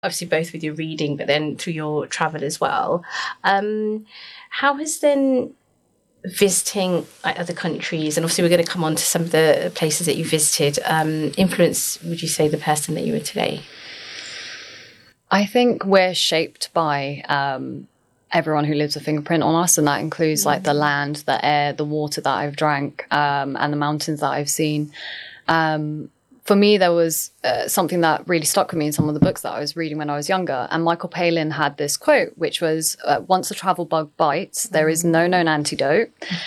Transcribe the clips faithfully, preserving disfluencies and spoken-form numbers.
obviously both with your reading, but then through your travel as well. Um, how has then visiting like other countries, and obviously we're going to come on to some of the places that you visited, um, influence, would you say, the person that you are today? I think we're shaped by um, everyone who leaves a fingerprint on us, and that includes like the land, the air, the water that I've drank, um, and the mountains that I've seen. Um, for me, there was uh, something that really stuck with me in some of the books that I was reading when I was younger. And Michael Palin had this quote, which was, uh, once a travel bug bites, there is no known antidote.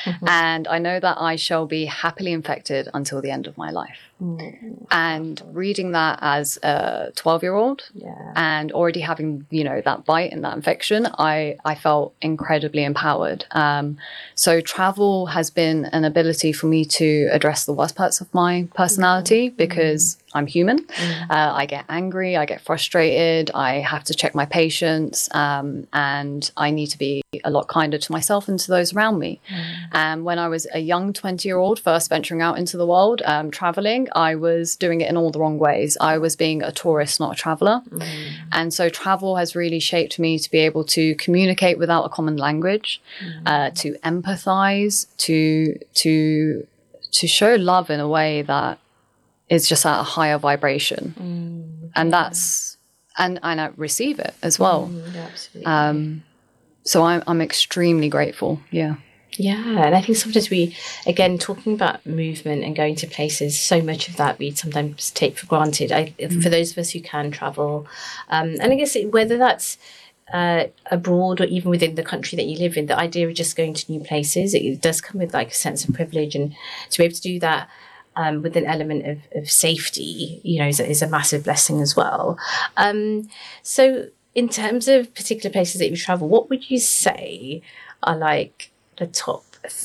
And I know that I shall be happily infected until the end of my life. Mm. And reading that as a twelve-year-old yeah. and already having, you know, that bite and that infection, I, I felt incredibly empowered. Um, so travel has been an ability for me to address the worst parts of my personality mm. because I'm human. Mm. Uh, I get angry, I get frustrated, I have to check my patience, um, and I need to be a lot kinder to myself and to those around me. Mm. And when I was a young twenty-year-old first venturing out into the world, um, traveling, I was doing it in all the wrong ways. I was being a tourist, not a traveler. Mm. And so travel has really shaped me to be able to communicate without a common language, mm. uh, to empathize, to, to, to show love in a way that is just at a higher vibration. Mm, and yeah. that's, and, and I receive it as well. Mm, yeah, absolutely. Um, so I'm, I'm extremely grateful. Yeah. Yeah. And I think sometimes we, again, talking about movement and going to places, so much of that we sometimes take for granted. I, mm. For those of us who can travel, um, and I guess it, whether that's uh, abroad or even within the country that you live in, the idea of just going to new places, it, it does come with like a sense of privilege, and to be able to do that Um, with an element of, of safety, you know, is, is a massive blessing as well. Um, so in terms of particular places that you travel, what would you say are like the top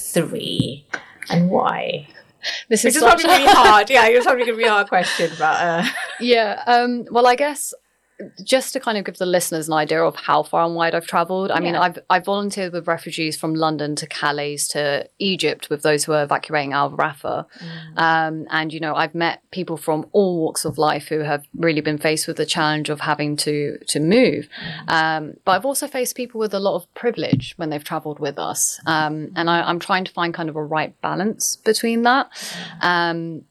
three and why? This Which is, is probably really hard. Yeah, it's probably going to be a hard question, but... Uh... Yeah, um, well, I guess... just to kind of give the listeners an idea of how far and wide I've traveled. I yeah. mean, I've I've volunteered with refugees from London to Calais to Egypt with those who are evacuating Al Rafah. Mm. Um, and, you know, I've met people from all walks of life who have really been faced with the challenge of having to, to move. Mm. Um, but I've also faced people with a lot of privilege when they've traveled with us. Um, and I, I'm trying to find kind of a right balance between that. Mm. Um,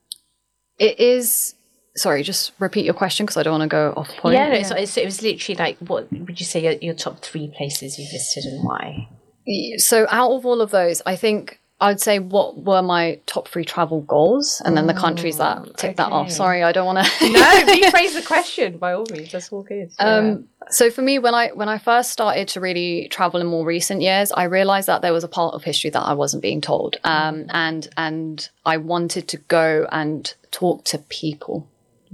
it is... Sorry, just repeat your question because I don't want to go off point. Yeah, no, yeah. So it's, it was literally like, what would you say your, your top three places you visited and why? So out of all of those, I think I'd say what were my top three travel goals, and then the countries that tick okay. that off. Sorry, I don't want to. No, rephrase the question by all means. That's all good. Yeah. Um, so for me, when I when I first started to really travel in more recent years, I realized that there was a part of history that I wasn't being told, um, and and I wanted to go and talk to people.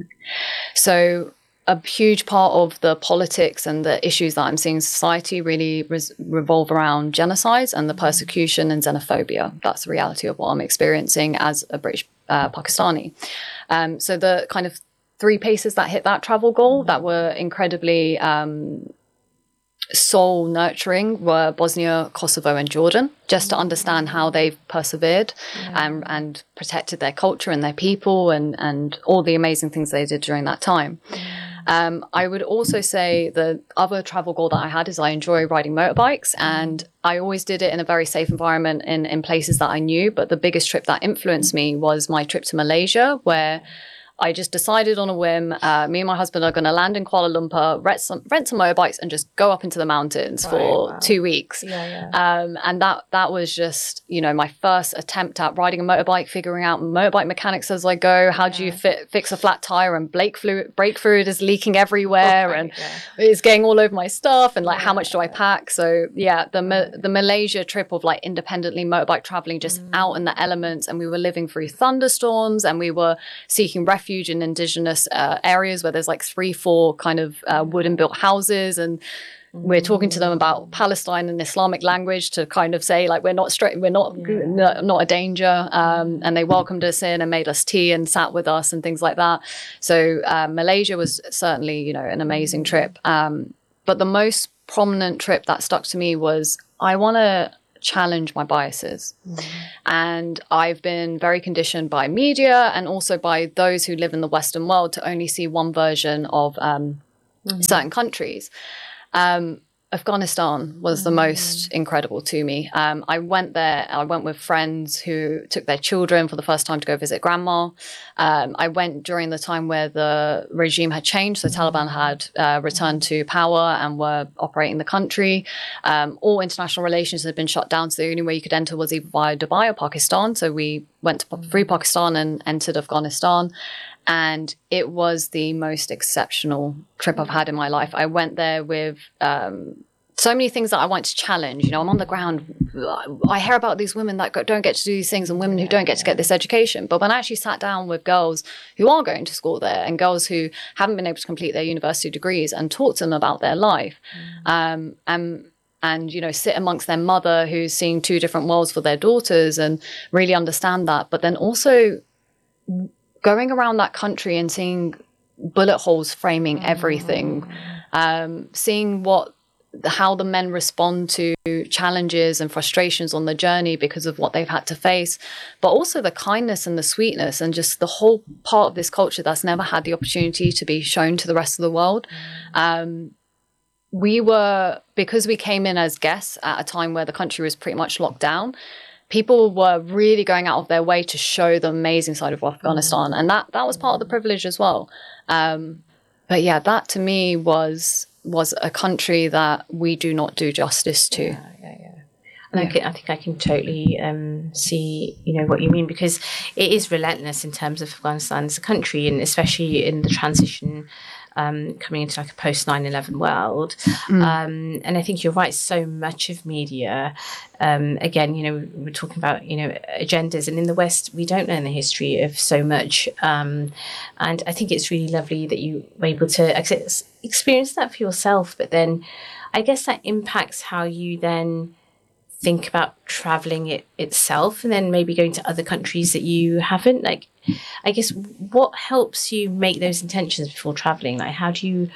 So a huge part of the politics and the issues that I'm seeing in society really res- revolve around genocides and the persecution and xenophobia. That's the reality of what I'm experiencing as a British uh, Pakistani. Um, so the kind of three places that hit that travel goal that were incredibly um, soul nurturing were Bosnia, Kosovo and Jordan, just to understand how they've persevered yeah. and, and protected their culture and their people and, and all the amazing things they did during that time. Um, I would also say the other travel goal that I had is I enjoy riding motorbikes, and I always did it in a very safe environment in, in places that I knew. But the biggest trip that influenced me was my trip to Malaysia, where I just decided on a whim, uh, me and my husband are going to land in Kuala Lumpur, rent some, rent some motorbikes and just go up into the mountains right, for wow. two weeks. Yeah, yeah. Um, and that that was just, you know, my first attempt at riding a motorbike, figuring out motorbike mechanics as I go. How yeah. do you fit, fix a flat tire, and brake fluid, brake fluid is leaking everywhere, okay, and yeah. it's getting all over my stuff, and like yeah, how much do I pack? So yeah, the Ma- the Malaysia trip of like independently motorbike traveling, just mm. out in the elements, and we were living through thunderstorms, and we were seeking refuge in indigenous uh, areas where there's like three, four kind of uh, wooden built houses, and we're talking to them about Palestine and Islamic language to kind of say like we're not straight, we're not yeah. no, not a danger, um, and they welcomed us in and made us tea and sat with us and things like that. So uh, Malaysia was certainly, you know, an amazing trip. Um, but the most prominent trip that stuck to me was I want to challenge my biases. Mm. And I've been very conditioned by media and also by those who live in the Western world to only see one version of um, mm. certain countries. Um, Afghanistan was the most incredible to me. Um, I went there, I went with friends who took their children for the first time to go visit grandma. Um, I went during the time where the regime had changed. The Taliban had uh, returned to power and were operating the country. Um, all international relations had been shut down, so the only way you could enter was either via Dubai or Pakistan. So we went to, through Pakistan and entered Afghanistan. And it was the most exceptional trip I've had in my life. I went there with um, so many things that I want to challenge. You know, I'm on the ground. I hear about these women that don't get to do these things and women who don't get to get this education. But when I actually sat down with girls who are going to school there and girls who haven't been able to complete their university degrees and talk to them about their life, mm. um, and and, you know, sit amongst their mother who's seeing two different worlds for their daughters and really understand that. But then also going around that country and seeing bullet holes framing everything, um, seeing what, how the men respond to challenges and frustrations on the journey because of what they've had to face, but also the kindness and the sweetness and just the whole part of this culture that's never had the opportunity to be shown to the rest of the world. Um, we were, because we came in as guests at a time where the country was pretty much locked down, people were really going out of their way to show the amazing side of Afghanistan. And that, that was part of the privilege as well. Um, but yeah, that to me was was a country that we do not do justice to. Yeah, yeah, yeah. And yeah. I, can, I think I can totally um, see, you know, what you mean, because it is relentless in terms of Afghanistan as a country, and especially in the transition Um, coming into like a post nine eleven world. Mm. Um, and I think you're right, so much of media, um, again, you know, we're talking about, you know, agendas, and in the West, we don't learn the history of so much. Um, and I think it's really lovely that you were able to ex- experience that for yourself, but then I guess that impacts how you then think about traveling it itself, and then maybe going to other countries that you haven't. Like, I guess, what helps you make those intentions before traveling? Like, how do you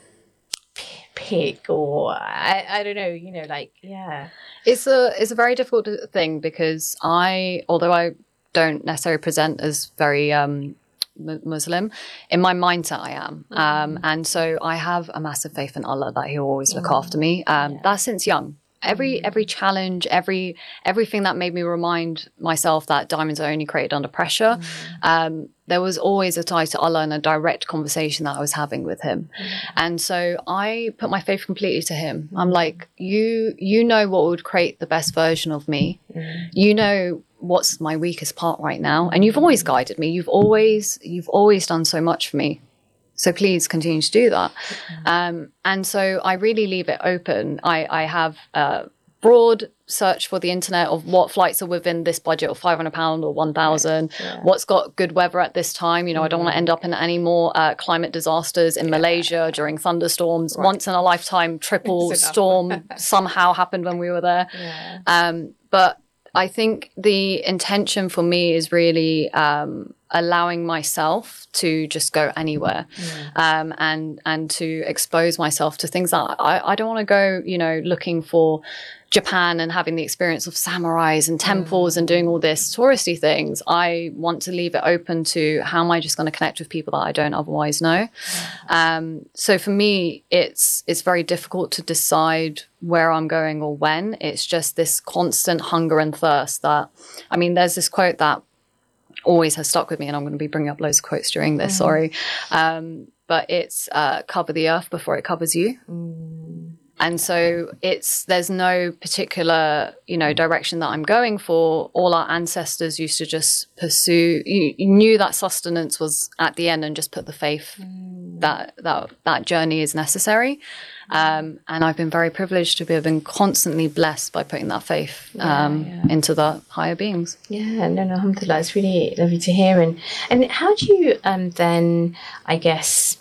p- pick, or I, I don't know, you know, like, yeah. It's a, it's a very difficult thing because I, although I don't necessarily present as very um, Muslim, in my mindset I am. Mm. Um, and so I have a massive faith in Allah that He'll always look mm. after me. Um, yeah. That's since young. Every every challenge, every everything that made me remind myself that diamonds are only created under pressure, mm. um, there was always a tie to Allah and a direct conversation that I was having with Him. Mm. And so I put my faith completely to Him. I'm like, you you know what would create the best version of me. Mm. You know what's my weakest part right now, and you've always guided me. You've always you've always done so much for me. So please continue to do that. Mm-hmm. Um, and so I really leave it open. I, I have a broad search for the internet of what flights are within this budget of five hundred pounds or one thousand, right. yeah. what's got good weather at this time. You know, mm-hmm. I don't want to end up in any more uh, climate disasters in yeah. Malaysia during thunderstorms. Right. Once in a lifetime triple storm somehow happened when we were there. Yeah. Um, but I think the intention for me is really um, allowing myself to just go anywhere yeah. um, and and to expose myself to things that I, I don't want to go, you know, looking for Japan and having the experience of samurais and temples mm. and doing all this touristy things. I want to leave it open to how am I just going to connect with people that I don't otherwise know. Yeah. Um, so for me, it's it's very difficult to decide where I'm going or when. It's just this constant hunger and thirst that, I mean, there's this quote that always has stuck with me, and I'm going to be bringing up loads of quotes during this, mm. sorry. Um, but it's uh, cover the earth before it covers you. Mm. And so it's, there's no particular, you know, direction that I'm going for. All our ancestors used to just pursue, you, you knew that sustenance was at the end and just put the faith mm. that, that, that journey is necessary. Um, and I've been very privileged to be been constantly blessed by putting that faith um, yeah, yeah. into the higher beings. Yeah, no, no, alhamdulillah. It's really lovely to hear. And, and how do you um, then, I guess,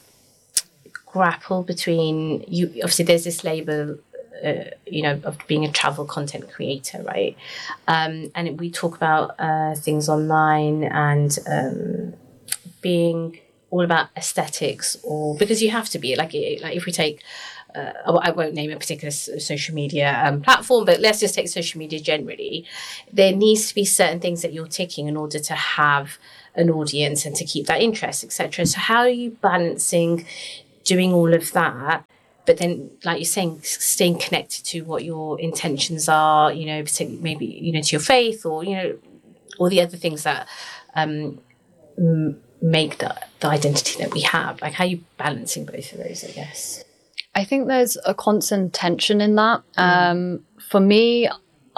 grapple between you? Obviously there's this label uh, you know, of being a travel content creator, right? Um, and we talk about uh, things online and um, being all about aesthetics, or because you have to be like, like if we take uh, I won't name a particular social media um, platform, but let's just take social media generally. There needs to be certain things that you're ticking in order to have an audience and to keep that interest, et cetera. So how are you balancing doing all of that, but then, like you're saying, staying connected to what your intentions are, you know, particularly maybe, you know, to your faith, or, you know, all the other things that um, m- make the, the identity that we have. Like, how are you balancing both of those, I guess? I think there's a constant tension in that. Um, for me,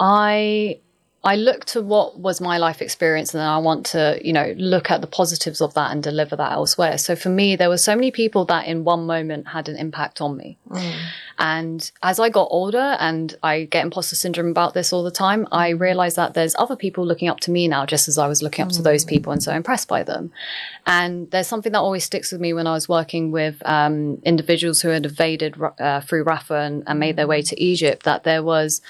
I I look to what was my life experience, and then I want to, you know, look at the positives of that and deliver that elsewhere. So for me, there were so many people that in one moment had an impact on me. Mm. And as I got older, and I get imposter syndrome about this all the time, I realized that there's other people looking up to me now, just as I was looking up mm. to those people and so impressed by them. And there's something that always sticks with me when I was working with um, individuals who had evaded uh, through Rafah and, and made their way to Egypt, that there was...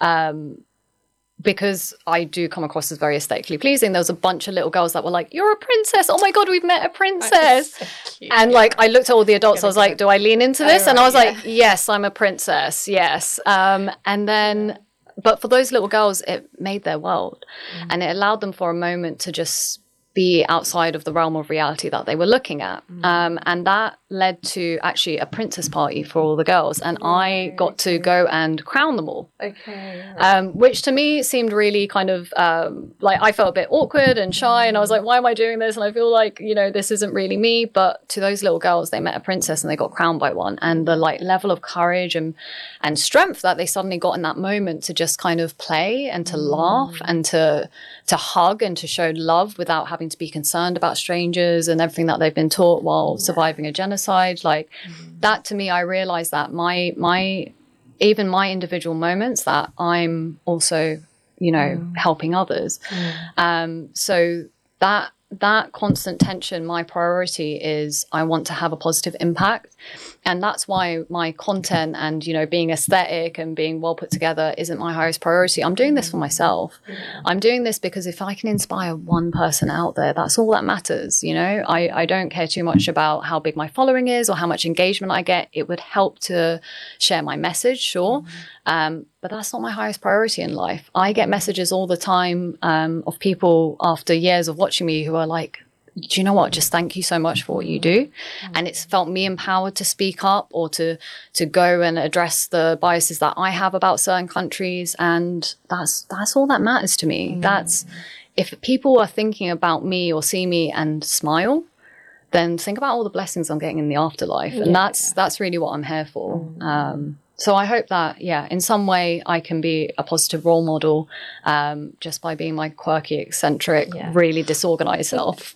Um, because I do come across as very aesthetically pleasing, there was a bunch of little girls that were like, "You're a princess. Oh my God, we've met a princess." So cute, and yeah. like, I looked at all the adults, I was like, do I lean into this? Oh, right, and I was yeah. like, yes, I'm a princess. Yes. Um, and then, but for those little girls, it made their world mm. and it allowed them for a moment to just be outside of the realm of reality that they were looking at. Mm. Um, and that led to actually a princess party for all the girls. And I got to go and crown them all. Okay. Yeah. Um, which to me seemed really kind of um, like, I felt a bit awkward and shy. And I was like, why am I doing this? And I feel like, you know, this isn't really me. But to those little girls, they met a princess and they got crowned by one. And the like level of courage and, and strength that they suddenly got in that moment to just kind of play and to mm. laugh and to, to hug and to show love without having to be concerned about strangers and everything that they've been taught while yeah. surviving a genocide. Like mm. that to me, I realized that my, my, even my individual moments that I'm also, you know, mm. helping others. Mm. Um, so that, that constant tension, my priority is I want to have a positive impact. And that's why my content and, you know, being aesthetic and being well put together isn't my highest priority. I'm doing this for myself. Yeah. I'm doing this because if I can inspire one person out there, that's all that matters. You know, I, I don't care too much about how big my following is or how much engagement I get. It would help to share my message, sure. Mm-hmm. Um, but that's not my highest priority in life. I get messages all the time um, of people after years of watching me who are like, do you know what? Just thank you so much for what you do. Mm-hmm. And it's felt me empowered to speak up or to to go and address the biases that I have about certain countries. And that's that's all that matters to me. Mm-hmm. That's if people are thinking about me or see me and smile, then think about all the blessings I'm getting in the afterlife. And yeah. that's that's really what I'm here for. Mm-hmm. Um, So I hope that, yeah, in some way I can be a positive role model um, just by being my quirky, eccentric, yeah. really disorganized self.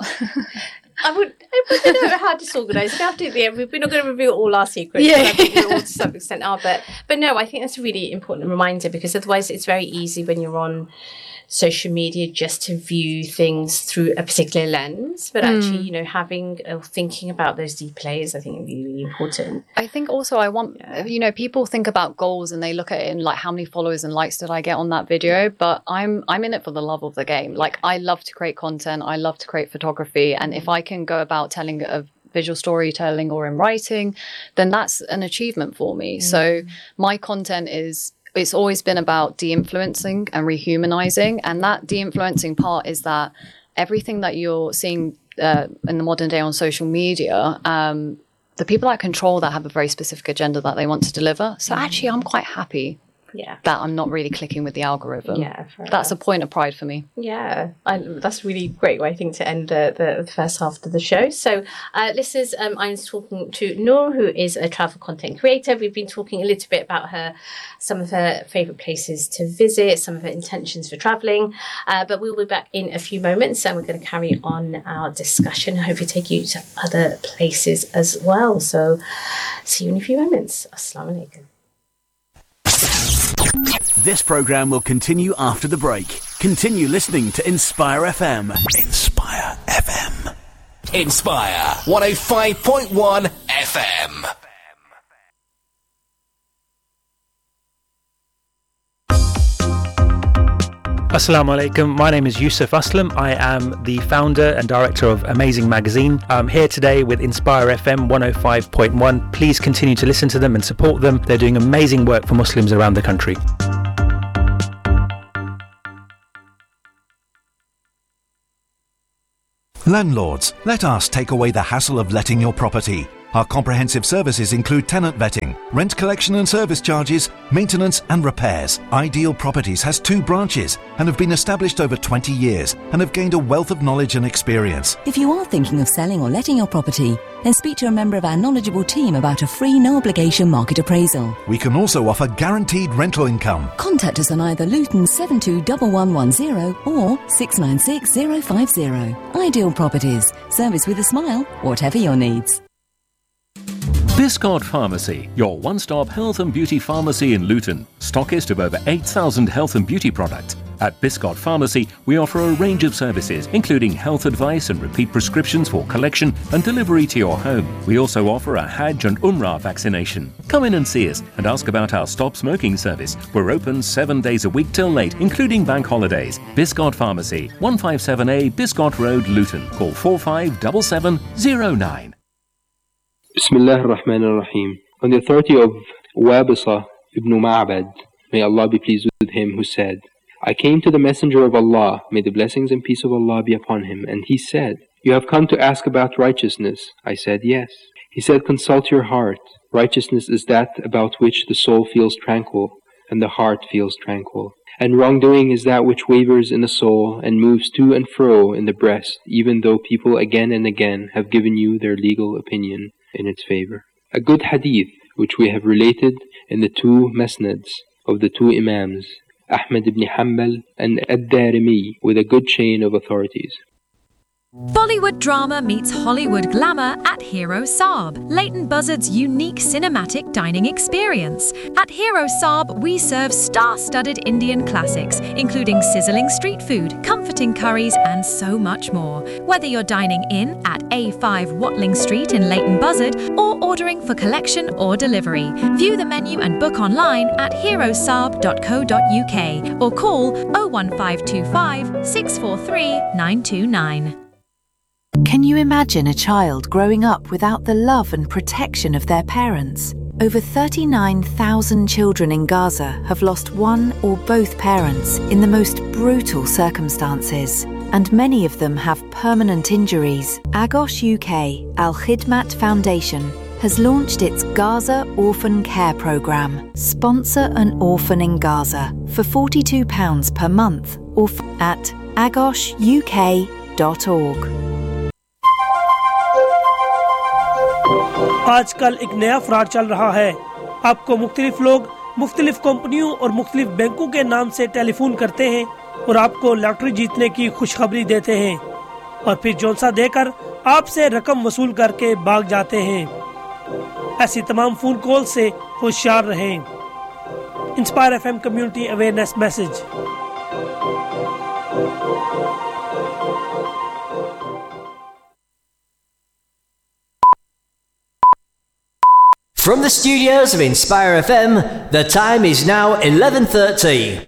I would, I don't know how disorganized. We have to, yeah, we're not going to reveal all our secrets. Yeah. I think we all to some extent are, but but no, I think that's a really important reminder because otherwise it's very easy when you're on social media just to view things through a particular lens, but mm. actually, you know, having or uh, thinking about those deep layers, I think is really, really important. I think also I want, yeah. you know, people think about goals and they look at it in like how many followers and likes did I get on that video, but I'm I'm in it for the love of the game. Like I love to create content, I love to create photography, and if I can go about telling a visual storytelling or in writing, then that's an achievement for me. Mm. So my content is it's always been about de-influencing and rehumanizing. And that de-influencing part is that everything that you're seeing uh, in the modern day on social media, um, the people that control that have a very specific agenda that they want to deliver. So actually, I'm quite happy yeah. that I'm not really clicking with the algorithm. Yeah, that's a point of pride for me. Yeah, I, that's a really great way, I think, to end the, the, the first half of the show. So, uh, listeners, um, I'm talking to Noor, who is a travel content creator. We've been talking a little bit about her, some of her favourite places to visit, some of her intentions for travelling. Uh, but we'll be back in a few moments, and we're going to carry on our discussion. I hope we take you to other places as well. So, see you in a few moments. Assalamu alaikum. This programme will continue after the break. Continue listening to Inspire F M. Inspire F M. Inspire one oh five point one F M. Assalamu alaikum. My name is Yusuf Aslam. I am the founder and director of Amazing Magazine. I'm here today with Inspire F M one oh five point one. Please continue to listen to them and support them. They're doing amazing work for Muslims around the country. Landlords, let us take away the hassle of letting your property. Our comprehensive services include tenant vetting, rent collection and service charges, maintenance and repairs. Ideal Properties has two branches and have been established over twenty years and have gained a wealth of knowledge and experience. If you are thinking of selling or letting your property, then speak to a member of our knowledgeable team about a free no-obligation market appraisal. We can also offer guaranteed rental income. Contact us on either Luton seven two one one one zero or six nine six zero five zero. Ideal Properties. Service with a smile, whatever your needs. Biscot Pharmacy, your one-stop health and beauty pharmacy in Luton. Stockist of over eight thousand health and beauty products. At Biscot Pharmacy, we offer a range of services, including health advice and repeat prescriptions for collection and delivery to your home. We also offer a Hajj and Umrah vaccination. Come in and see us and ask about our Stop Smoking service. We're open seven days a week till late, including bank holidays. Biscot Pharmacy, one fifty-seven A Biscot Road, Luton. Call four five seven seven zero nine. Bismillah ar-Rahman ar-Rahim. On the authority of Wabisa ibn Ma'bad, may Allah be pleased with him, who said, I came to the Messenger of Allah, may the blessings and peace of Allah be upon him, and he said, You have come to ask about righteousness. I said, Yes. He said, Consult your heart. Righteousness is that about which the soul feels tranquil, and the heart feels tranquil. And wrongdoing is that which wavers in the soul and moves to and fro in the breast, even though people again and again have given you their legal opinion in its favor. A good hadith, which we have related in the two Musnads of the two Imams, Ahmad ibn Hanbal and Ad-Darimi, with a good chain of authorities. Bollywood drama meets Hollywood glamour at Hero Saab, Leighton Buzzard's unique cinematic dining experience. At Hero Saab, we serve star-studded Indian classics, including sizzling street food, comforting curries, and so much more. Whether you're dining in at A five Watling Street in Leighton Buzzard or ordering for collection or delivery, view the menu and book online at hero saab dot co dot uk or call oh one five two five, six four three, nine two nine. Can you imagine a child growing up without the love and protection of their parents? Over thirty-nine thousand children in Gaza have lost one or both parents in the most brutal circumstances, and many of them have permanent injuries. Agos U K Al Khidmat Foundation has launched its Gaza Orphan Care Programme. Sponsor an orphan in Gaza for forty-two pounds per month or f- at agos u k dot org. आजकल एक नया fraud चल रहा है। आपको मुख्तलिफ लोग मुख्तलिफ कंपनियों और मुख्तलिफ बैंकों के नाम से टेलीफोन करते हैं और आपको लॉटरी जीतने की खुशखबरी देते हैं और फिर जोनसा देकर आपसे रकम वसूल करके भाग जाते हैं। ऐसी तमाम फोन कॉल से होशियार रहें। Inspire FM community awareness message. From the studios of Inspire F M, the time is now eleven thirty.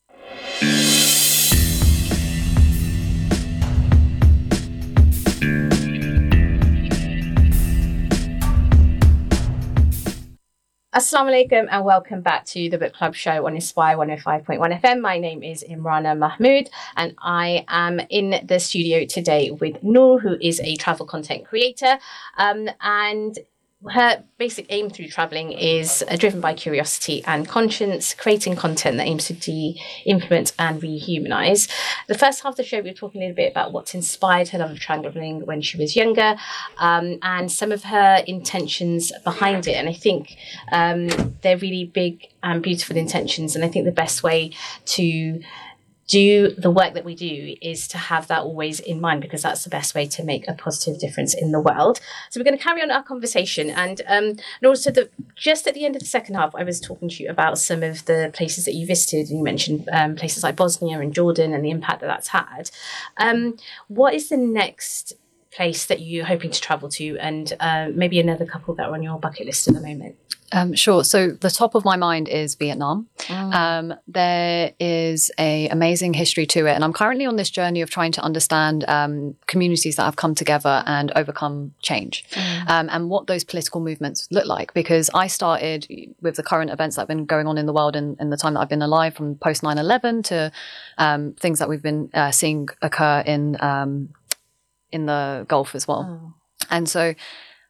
Assalamu alaikum and welcome back to the Book Club show on Inspire one oh five point one F M. My name is Imrana Mahmood and I am in the studio today with Noor, who is a travel content creator, um, and her basic aim through travelling is uh, driven by curiosity and conscience, creating content that aims to de-influence and rehumanise. The first half of the show, we were talking a little bit about what's inspired her love of travelling when she was younger, um, and some of her intentions behind it. And I think um, they're really big and beautiful intentions. And I think the best way to do the work that we do is to have that always in mind, because that's the best way to make a positive difference in the world. So we're going to carry on our conversation. And, um, and also the, just at the end of the second half, I was talking to you about some of the places that you visited. And you mentioned um, places like Bosnia and Jordan and the impact that that's had. Um, what is the next place that you're hoping to travel to, and uh, maybe another couple that are on your bucket list at the moment? Um, sure. So the top of my mind is Vietnam. Mm. Um, there is a amazing history to it. And I'm currently on this journey of trying to understand um, communities that have come together and overcome change mm. um, and what those political movements look like. Because I started with the current events that have been going on in the world in, in the time that I've been alive, from post nine eleven to um, things that we've been uh, seeing occur in um, in the Gulf as well. Mm. And so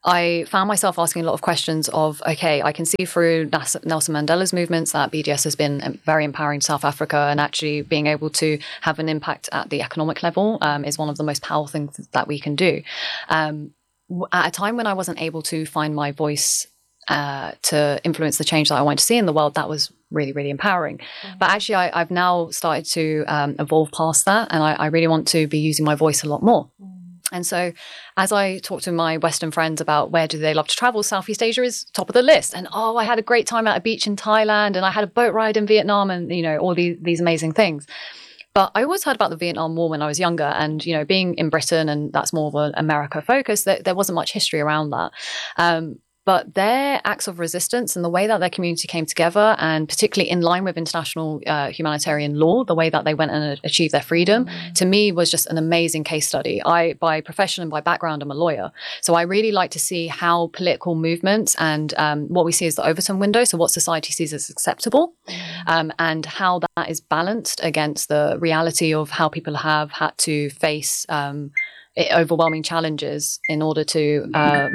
I found myself asking a lot of questions of, okay, I can see through Nelson Mandela's movements that B D S has been very empowering to South Africa, and actually being able to have an impact at the economic level um, is one of the most powerful things that we can do. Um, at a time when I wasn't able to find my voice uh, to influence the change that I wanted to see in the world, that was really, really empowering. Mm-hmm. But actually, I, I've now started to um, evolve past that, and I, I really want to be using my voice a lot more. Mm. And so as I talk to my Western friends about where do they love to travel, Southeast Asia is top of the list. And, oh, I had a great time at a beach in Thailand, and I had a boat ride in Vietnam, and, you know, all these, these amazing things. But I always heard about the Vietnam War when I was younger, and, you know, being in Britain, and that's more of an America focus, there, there wasn't much history around that. Um, But their acts of resistance and the way that their community came together, and particularly in line with international uh, humanitarian law, the way that they went and achieved their freedom, mm. to me was just an amazing case study. I, by profession and by background, I'm a lawyer. So I really like to see how political movements and um, what we see as the Overton window, so what society sees as acceptable, mm. um, and how that is balanced against the reality of how people have had to face um, overwhelming challenges in order to um,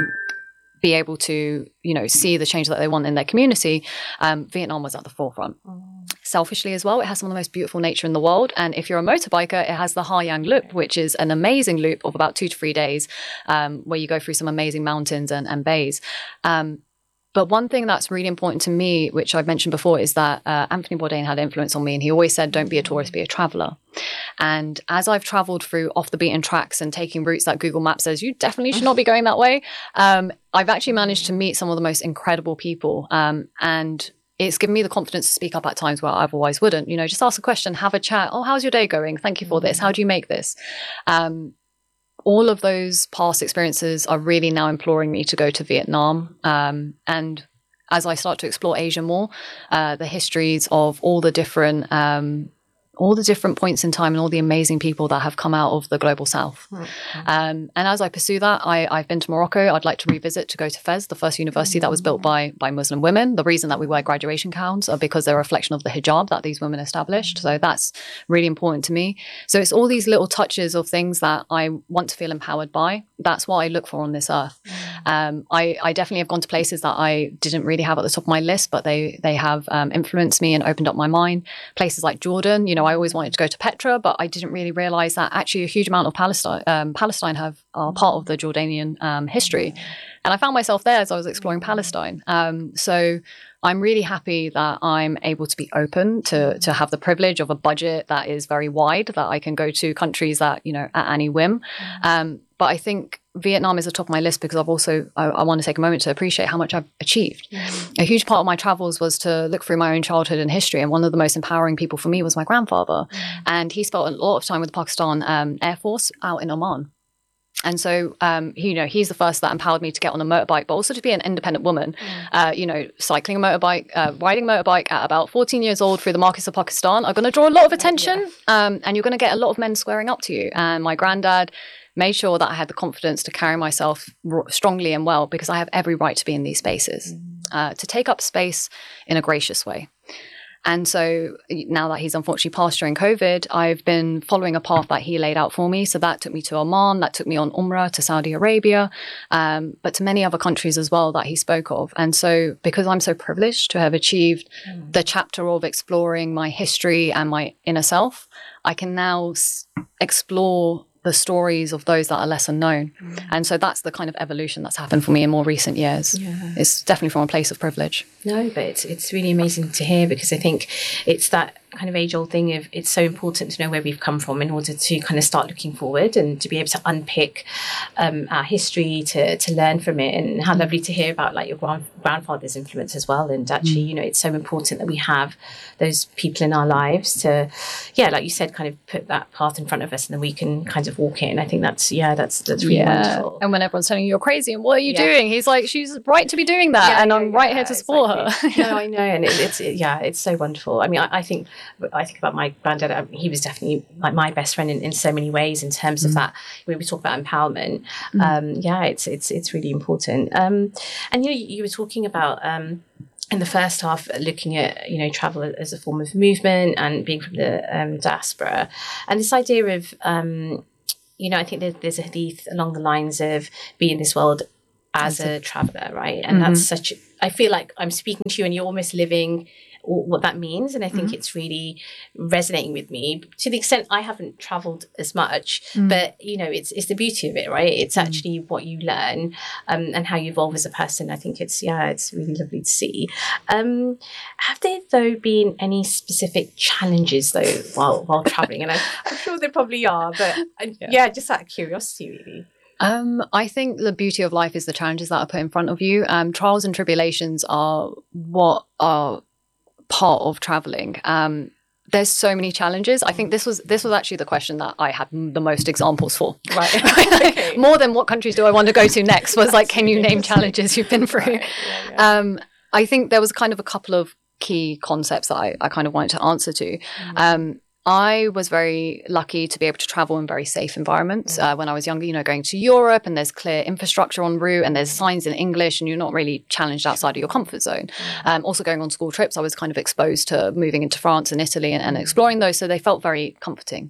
be able to, you know, see the change that they want in their community. Um, Vietnam was at the forefront. Mm. Selfishly as well, it has some of the most beautiful nature in the world. And if you're a motorbiker, it has the Ha Giang Loop, which is an amazing loop of about two to three days, um, where you go through some amazing mountains and, and bays. Um, But one thing that's really important to me, which I've mentioned before, is that uh, Anthony Bourdain had influence on me, and he always said, don't be a tourist, be a traveler. And as I've traveled through off the beaten tracks and taking routes that Google Maps says, you definitely should not be going that way, um, I've actually managed to meet some of the most incredible people. Um, and it's given me the confidence to speak up at times where I otherwise wouldn't. You know, just ask a question, have a chat. Oh, how's your day going? Thank you for this. How do you make this? Um, all of those past experiences are really now imploring me to go to Vietnam. Um, and as I start to explore Asia more, uh, the histories of all the different um, all the different points in time and all the amazing people that have come out of the global south. Mm-hmm. Um, and as I pursue that, I, I've been to Morocco. I'd like to revisit to go to Fez, the first university mm-hmm. that was built by by Muslim women. The reason that we wear graduation gowns are because they're a reflection of the hijab that these women established. So that's really important to me. So it's all these little touches of things that I want to feel empowered by. That's what I look for on this earth. Mm-hmm. Um, I, I definitely have gone to places that I didn't really have at the top of my list, but they they have um, influenced me and opened up my mind. Places like Jordan, you know, I always wanted to go to Petra, but I didn't really realize that actually a huge amount of Palestine, um, Palestine have are part of the Jordanian um, history. And I found myself there as I was exploring Palestine. Um, so I'm really happy that I'm able to be open to to have the privilege of a budget that is very wide, that I can go to countries that, you know, at any whim. Um, but I think Vietnam is at the top of my list because I've also, I, I want to take a moment to appreciate how much I've achieved. Mm-hmm. A huge part of my travels was to look through my own childhood and history. And one of the most empowering people for me was my grandfather. Mm-hmm. And he spent a lot of time with the Pakistan um, Air Force out in Oman. And so, um, he, you know, he's the first that empowered me to get on a motorbike, but also to be an independent woman, mm. uh, you know, cycling a motorbike, uh, riding a motorbike at about fourteen years old through the markets of Pakistan are going to draw a lot of attention. Yeah. Um, and you're going to get a lot of men squaring up to you. And my granddad made sure that I had the confidence to carry myself r- strongly and well, because I have every right to be in these spaces, mm. uh, to take up space in a gracious way. And so now that he's unfortunately passed during COVID, I've been following a path that he laid out for me. So that took me to Oman, that took me on Umrah to Saudi Arabia, um, but to many other countries as well that he spoke of. And so because I'm so privileged to have achieved mm. the chapter of exploring my history and my inner self, I can now s- explore the stories of those that are lesser known. Mm. And so that's the kind of evolution that's happened for me in more recent years. Yeah. It's definitely from a place of privilege. No, but it's, it's really amazing to hear, because I think it's that kind of age-old thing of it's so important to know where we've come from in order to kind of start looking forward and to be able to unpick um, our history, to to learn from it. And how mm. lovely to hear about like your grand, grandfather's influence as well. And actually, mm. you know, it's so important that we have those people in our lives to, yeah, like you said, kind of put that path in front of us, and then we can kind of walk it. And I think that's, yeah, that's that's really yeah. wonderful. And when everyone's telling you you're crazy and what are you yeah. doing? He's like, she's right to be doing that. Yeah, and I'm yeah, right yeah, here to support exactly. her. No, I know. And it, it's, it, yeah, it's so wonderful. I mean, I, I think, I think about my granddad, I mean, he was definitely like my best friend in, in so many ways in terms mm. of that. When we talk about empowerment, mm. um, yeah, it's it's it's really important. Um, and you know, you, you were talking about um, in the first half looking at, you know, travel as a form of movement and being from the um, diaspora, and this idea of um, you know, I think there's, there's a hadith along the lines of be in this world as a traveler, right? And mm-hmm. that's such, I feel like I'm speaking to you and you're almost living what that means. And I think mm-hmm. it's really resonating with me to the extent I haven't traveled as much, mm-hmm. but you know, it's it's the beauty of it, right? It's mm-hmm. actually what you learn um, and how you evolve as a person. I think it's, yeah, it's really lovely to see. Um, have there though been any specific challenges though while, while traveling? And I, I'm sure there probably are, but uh, yeah. yeah, just out of curiosity really. Um, I think the beauty of life is the challenges that are put in front of you. Um, trials and tribulations are what are part of traveling. Um, there's so many challenges. I think this was this was actually the question that I had the most examples for. Right. Okay. More than what countries do I want to go to next was like, can you name challenges you've been through? Right. Yeah, yeah. Um, I think there was kind of a couple of key concepts that I, I kind of wanted to answer to. Mm-hmm. Um, I was very lucky to be able to travel in very safe environments. Uh, when I was younger, you know, going to Europe and there's clear infrastructure en route and there's signs in English and you're not really challenged outside of your comfort zone. Um, also going on school trips, I was kind of exposed to moving into France and Italy and, and exploring those. So they felt very comforting.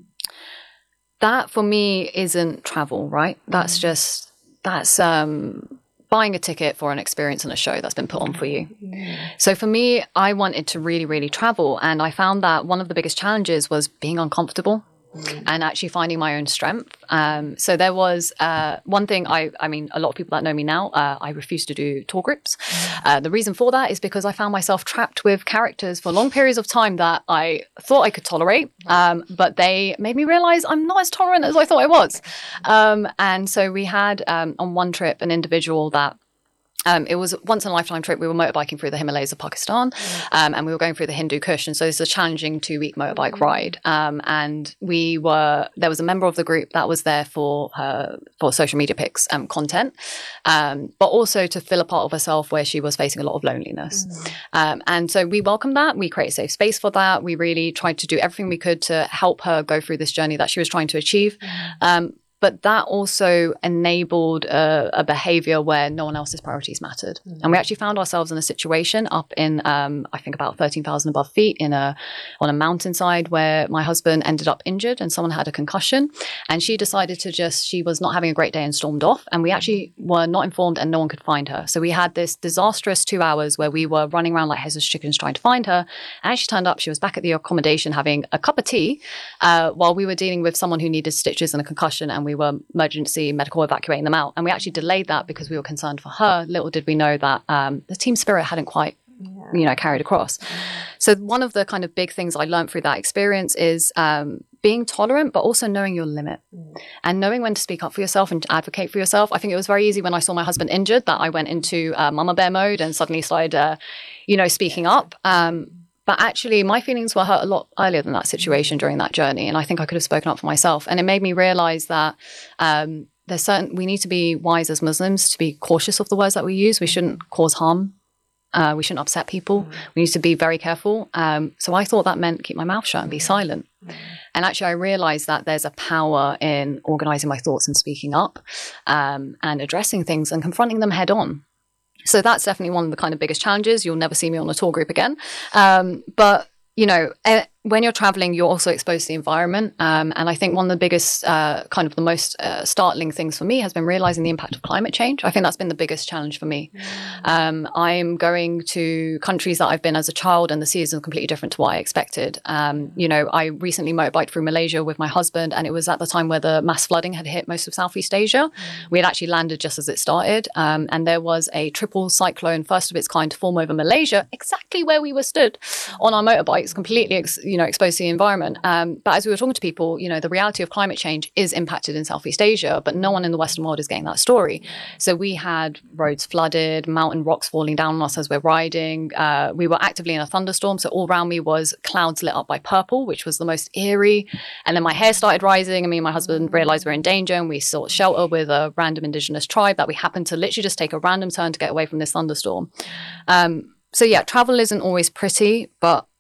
That for me isn't travel, right? That's just, that's um, buying a ticket for an experience and a show that's been put on for you. Yeah. So for me, I wanted to really, really travel. And I found that one of the biggest challenges was being uncomfortable mm. and actually finding my own strength. Um, so there was uh, one thing, I I mean, a lot of people that know me now, uh, I refuse to do tour groups. Mm. Uh, the reason for that is because I found myself trapped with characters for long periods of time that I thought I could tolerate, um, but they made me realize I'm not as tolerant as I thought I was. Um, and so we had um, on one trip an individual that Um, it was a once in a lifetime trip. We were motorbiking through the Himalayas of Pakistan, um, and we were going through the Hindu Kush. And so it's a challenging two week motorbike ride. Um, and we were, there was a member of the group that was there for her, for social media pics and um, content, um, but also to fill a part of herself where she was facing a lot of loneliness. Mm. Um, and so we welcomed that. We created a safe space for that. We really tried to do everything we could to help her go through this journey that she was trying to achieve. Mm. Um, But that also enabled a, a behavior where no one else's priorities mattered. Mm-hmm. And we actually found ourselves in a situation up in, um, I think about thirteen thousand above feet in a, on a mountainside where my husband ended up injured and someone had a concussion. And she decided to just, she was not having a great day and stormed off. And we actually were not informed and no one could find her. So we had this disastrous two hours where we were running around like headless chickens trying to find her. And as she turned up, she was back at the accommodation having a cup of tea uh, while we were dealing with someone who needed stitches and a concussion, and we We were emergency medical evacuating them out. And we actually delayed that because we were concerned for her. Little did we know that um, the team spirit hadn't quite, yeah. you know, carried across. So one of the kind of big things I learned through that experience is um, being tolerant, but also knowing your limit mm. and knowing when to speak up for yourself and advocate for yourself. I think it was very easy when I saw my husband injured that I went into uh, mama bear mode and suddenly started, uh, you know, speaking up. Um, But actually, my feelings were hurt a lot earlier than that situation during that journey. And I think I could have spoken up for myself. And it made me realize that um, there's certain, we need to be wise as Muslims to be cautious of the words that we use. We shouldn't cause harm. Uh, we shouldn't upset people. Mm. We need to be very careful. Um, so I thought that meant keep my mouth shut and be silent. Mm. And actually, I realized that there's a power in organizing my thoughts and speaking up um, and addressing things and confronting them head on. So that's definitely one of the kind of biggest challenges. You'll never see me on a tour group again. Um, but, you know, when you're traveling, you're also exposed to the environment. Um, and I think one of the biggest, uh, kind of the most uh, startling things for me has been realizing the impact of climate change. I think that's been the biggest challenge for me. Um, I'm going to countries that I've been as a child, and the seasons are completely different to what I expected. Um, you know, I recently motorbiked through Malaysia with my husband, and it was at the time where the mass flooding had hit most of Southeast Asia. We had actually landed just as it started. Um, and there was a triple cyclone, first of its kind, to form over Malaysia, exactly where we were stood on our motorbikes, completely, ex- you know, exposed to the environment. Um, but as we were talking to people, you know, the reality of climate change is impacted in Southeast Asia, but no one in the Western world is getting that story. So we had roads flooded, mountain rocks falling down on us as we're riding. Uh, we were actively in a thunderstorm. So all around me was clouds lit up by purple, which was the most eerie. And then my hair started rising. And me and my husband realized we we're in danger, and we sought shelter with a random indigenous tribe that we happened to literally just take a random turn to get away from this thunderstorm. Um, So yeah, travel isn't always pretty, but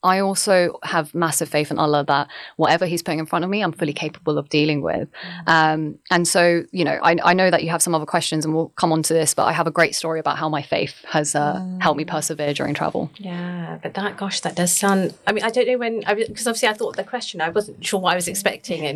I also have massive faith in Allah that whatever He's putting in front of me, I'm fully capable of dealing with. Um, and so, you know, I, I know that you have some other questions and we'll come on to this, but I have a great story about how my faith has uh, mm. helped me persevere during travel. Yeah, but that, gosh, that does sound, I mean, I don't know when, because obviously I thought the question, I wasn't sure what I was expecting.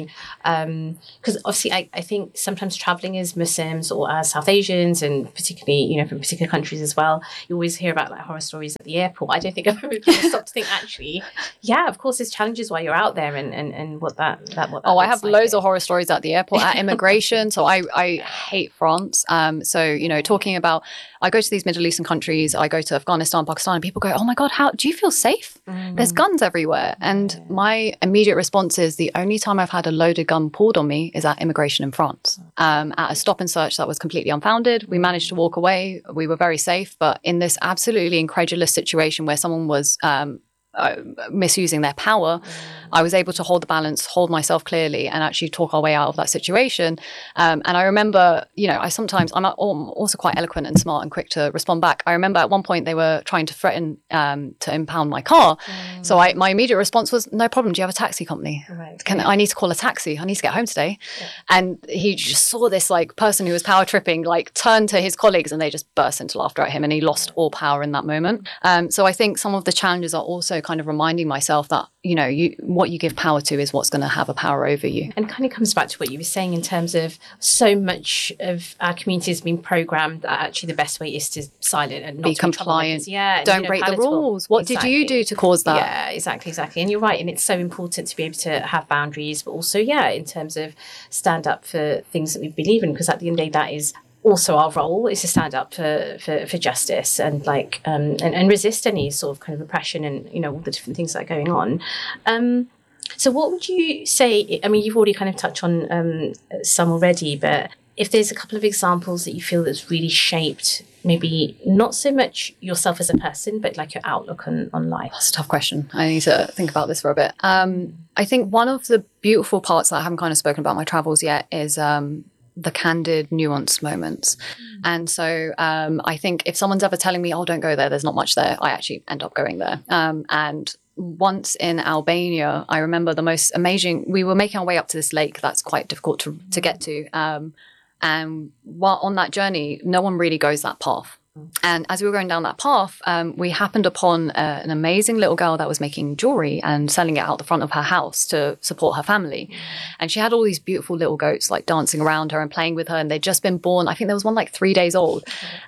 And because um, obviously I, I think sometimes traveling as Muslims or as South Asians, and particularly, you know, from particular countries as well, you always hear about like horror stories at the airport. I don't think I've ever stopped to think, actually, yeah, of course, there's challenges while you're out there, and, and, and what that, that what that oh, I have like. loads of horror stories at the airport, at immigration. So I, I hate France. Um, so, you know, talking about, I go to these Middle Eastern countries, I go to Afghanistan, Pakistan, and people go, oh my God, how do you feel safe? Mm. There's guns everywhere. And my immediate response is the only time I've had a loaded gun pulled on me is at immigration in France. Um, at a stop and search that was completely unfounded. We managed to walk away. We were very safe. But in this absolutely incredulous situation where someone was um, uh, misusing their power, mm. I was able to hold the balance, hold myself clearly, and actually talk our way out of that situation. Um, and I remember, you know, I sometimes, I'm also quite eloquent and smart and quick to respond back. I remember at one point they were trying to threaten um, to impound my car. Mm. So I, my immediate response was, no problem, do you have a taxi company? Right. Can, I need to call a taxi. I need to get home today. Yeah. And he just saw this like person who was power tripping, like turn to his colleagues, and they just burst into laughter at him, and he lost all power in that moment. Um, so I think some of the challenges are also kind of reminding myself that, you know, you what you give power to is what's going to have a power over you. And kind of comes back to what you were saying in terms of so much of our community has been programmed that actually the best way is to silent and not be compliant. Yeah, don't break the rules. What exactly. did you do to cause that? Yeah, exactly, exactly. And you're right. And it's so important to be able to have boundaries, but also, yeah, in terms of stand up for things that we believe in, because at the end of the day, that is also our role, is to stand up for, for, for justice and like um and, and resist any sort of kind of oppression and, you know, all the different things that are going on. Um so what would you say, I mean, you've already kind of touched on um some already, but if there's a couple of examples that you feel that's really shaped maybe not so much yourself as a person, but like your outlook on, on life? That's a tough question. I need to think about this for a bit. Um, I think one of the beautiful parts that I haven't kind of spoken about in my travels yet is um, the candid, nuanced moments. Mm. And so um, I think if someone's ever telling me, oh, don't go there, there's not much there, I actually end up going there. Um, and once in Albania, I remember the most amazing, we were making our way up to this lake that's quite difficult to, to get to. Um, and while on that journey, no one really goes that path. And as we were going down that path, um, we happened upon uh, an amazing little girl that was making jewelry and selling it out the front of her house to support her family. And she had all these beautiful little goats like dancing around her and playing with her. And they'd just been born. I think there was one like three days old.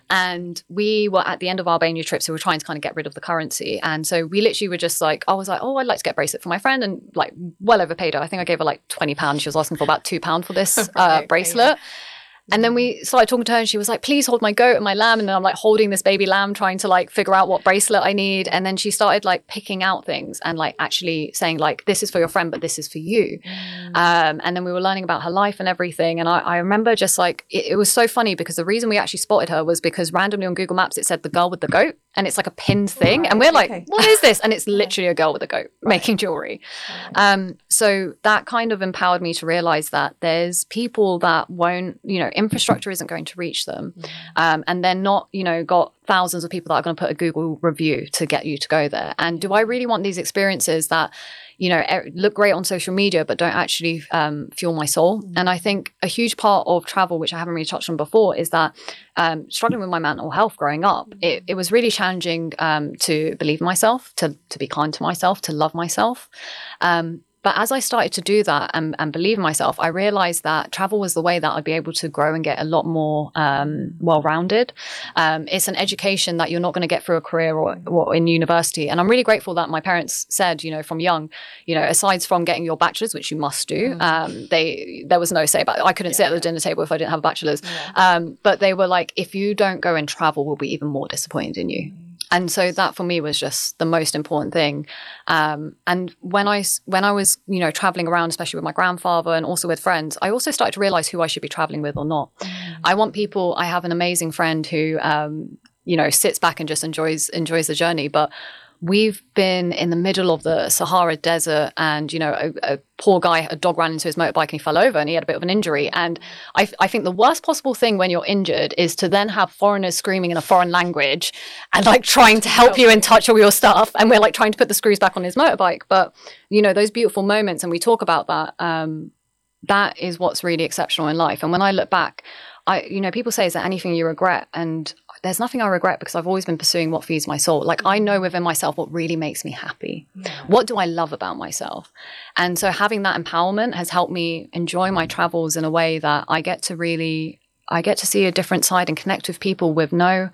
And we were at the end of our Albania trip, so we were trying to kind of get rid of the currency. And so we literally were just like, I was like, oh, I'd like to get a bracelet for my friend, and like well overpaid her. I think I gave her like twenty pounds. She was asking for about two pounds for this uh, bracelet. And then we started talking to her and she was like, please hold my goat and my lamb. And then I'm like holding this baby lamb, trying to like figure out what bracelet I need. And then she started like picking out things and like actually saying like, this is for your friend, but this is for you. Mm. Um, and then we were learning about her life and everything. And I, I remember just like, it, it was so funny because the reason we actually spotted her was because randomly on Google Maps, it said the girl with the goat. And it's like a pinned thing. Right. And we're like, okay. What is this? And it's literally a girl with a goat right. making jewelry. Right. Um, so that kind of empowered me to realize that there's people that won't, you know, infrastructure isn't going to reach them. Mm. Um, and they're not, you know, got thousands of people that are going to put a Google review to get you to go there. And do I really want these experiences that, you know, look great on social media, but don't actually um, fuel my soul? Mm. And I think a huge part of travel, which I haven't really touched on before, is that um, struggling with my mental health growing up, it, it was really challenging um, to believe in myself, to, to be kind to myself, to love myself. Um, But as I started to do that and, and believe in myself, I realized that travel was the way that I'd be able to grow and get a lot more um, well-rounded. Um, it's an education that you're not going to get through a career or, or in university. And I'm really grateful that my parents said, you know, from young, you know, aside from getting your bachelor's, which you must do, um, they there was no say about it. I couldn't yeah. sit at the dinner table if I didn't have a bachelor's. Yeah. Um, but they were like, if you don't go and travel, we'll be even more disappointed in you. And so that for me was just the most important thing. Um, and when I, when I was, you know, traveling around, especially with my grandfather and also with friends, I also started to realize who I should be traveling with or not. Mm. I want people, I have an amazing friend who, um, you know, sits back and just enjoys, enjoys the journey. But we've been in the middle of the Sahara Desert, and, you know, a, a poor guy, a dog ran into his motorbike and he fell over and he had a bit of an injury. And I, I think the worst possible thing when you're injured is to then have foreigners screaming in a foreign language and like trying to help you and touch all your stuff. And we're like trying to put the screws back on his motorbike. But, you know, those beautiful moments, and we talk about that, um, that is what's really exceptional in life. And when I look back, I, you know, people say, is there anything you regret? And there's nothing I regret, because I've always been pursuing what feeds my soul. Like, I know within myself what really makes me happy. Yeah. What do I love about myself? And so having that empowerment has helped me enjoy my travels in a way that I get to really, I get to see a different side and connect with people with no,